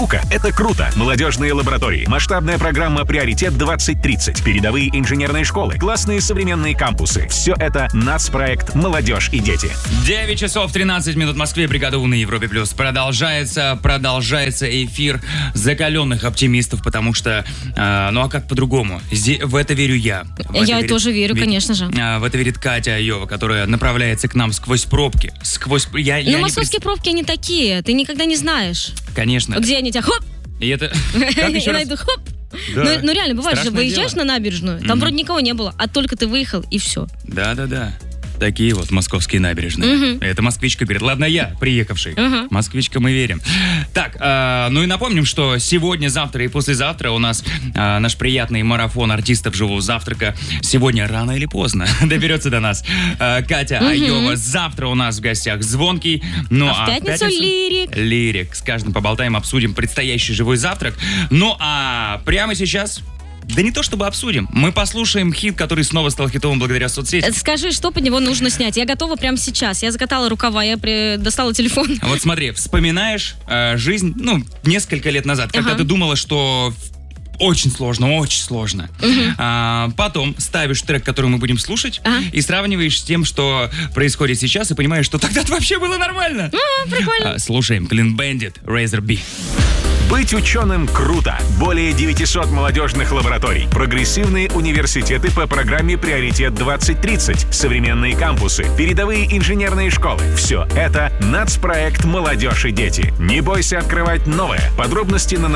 Наука — это круто. Молодежные лаборатории, масштабная программа «Приоритет-2030», передовые инженерные школы, классные современные кампусы. Все это нацпроект «Молодежь и дети». 9 часов 13 минут в Москве. Бригада У на Европе Плюс. Продолжается эфир закаленных оптимистов, потому что, ну а как по-другому? В это верю я. Я тоже верю, конечно же. В это верит Катя Айова, которая направляется к нам сквозь пробки. Но московские пробки, они такие, ты никогда не знаешь. Конечно. Где они тебя хоп! И это... Как еще раз? найду хоп! Да. Ну реально, бывает же, Страшное выезжаешь дело. на набережную, там вроде никого не было, а только ты выехал, и все. Да. Такие вот московские набережные. Это москвичка говорит. Ладно, я, приехавший. Москвичка, мы верим. Так, ну и напомним, что сегодня, завтра и послезавтра у нас наш приятный марафон артистов живого завтрака. Сегодня рано или поздно доберется до нас Катя Айова. Завтра у нас в гостях Звонкий. Ну, в пятницу Лирик. Лирик. С каждым поболтаем, обсудим предстоящий живой завтрак. Ну а прямо сейчас... Да не то чтобы обсудим. Мы послушаем хит, который снова стал хитовым благодаря соцсетям. Скажи, что под него нужно снять. Я готова прямо сейчас. Я закатала рукава, я достала телефон. Вот смотри, вспоминаешь жизнь, несколько лет назад, когда ты думала, что очень сложно. Потом ставишь трек, который мы будем слушать, и сравниваешь с тем, что происходит сейчас, и понимаешь, что тогда-то вообще было нормально. Прикольно. Слушаем Clean Bandit, Razor B. Быть ученым круто. Более 900 молодежных лабораторий, прогрессивные университеты по программе «Приоритет-2030», современные кампусы, передовые инженерные школы. Все это нацпроект «Молодежь и дети». Не бойся открывать новое. Подробности на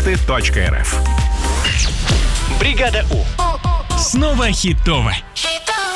nationalnyeproекты.рф. Бригада У. Снова хитово.